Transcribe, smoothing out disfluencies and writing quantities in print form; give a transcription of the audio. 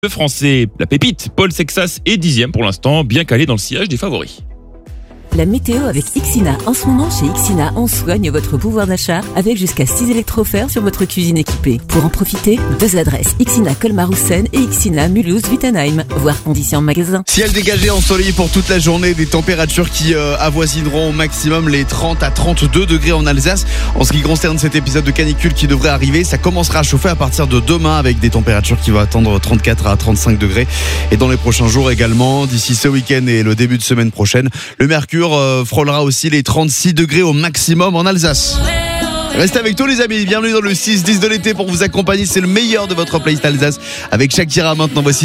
Le français, la pépite, Paul Sexas est 10e pour l'instant, bien calé dans le sillage des favoris. La météo avec Ixina. En ce moment, chez Ixina, on soigne votre pouvoir d'achat avec jusqu'à 6 électro-offerts sur votre cuisine équipée. Pour en profiter, 2 adresses. Ixina Colmar-Houssen et Ixina Mulhouse-Wittenheim. Voir conditions en magasin. Ciel dégagé, ensoleillé pour toute la journée, des températures qui avoisineront au maximum les 30 à 32 degrés en Alsace. En ce qui concerne cet épisode de canicule qui devrait arriver, ça commencera à chauffer à partir de demain avec des températures qui vont attendre 34 à 35 degrés. Et dans les prochains jours également, d'ici ce week-end et le début de semaine prochaine, le mercure frôlera aussi les 36 degrés au maximum en Alsace. Restez avec tous les amis, bienvenue dans le 6-10 de l'été pour vous accompagner, c'est le meilleur de votre playlist Alsace avec Shakira maintenant. Voici